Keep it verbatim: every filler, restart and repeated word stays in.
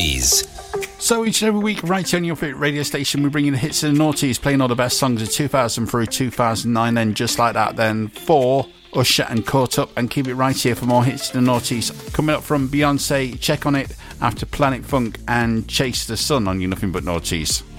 Is. So each and every week, right here on your favourite radio station, we bring you the hits and the noughties, playing all the best songs of two thousand through two thousand nine. Then just like that, then four, Usher and Caught Up, and keep it right here for more hits and the noughties. Coming up from Beyonce, Check On It, after Planet Funk and Chase the Sun on You Nothing But Noughties.